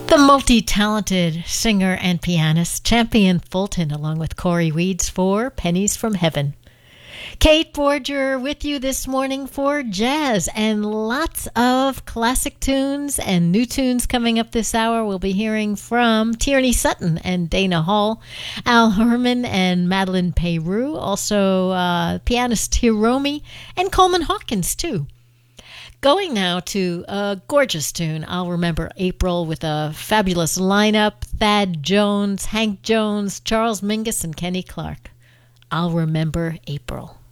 The multi-talented singer and pianist Champion Fulton, along with Corey Weeds for Pennies from Heaven. Kate Forger with you this morning for jazz and lots of classic tunes and new tunes coming up this hour. We'll be hearing from Tierney Sutton and Dana Hall, Al Herman and Madeline Peyroux, also pianist Hiromi, and Coleman Hawkins too. Going now to a gorgeous tune, I'll Remember April, with a fabulous lineup: Thad Jones, Hank Jones, Charles Mingus, and Kenny Clark. I'll Remember April.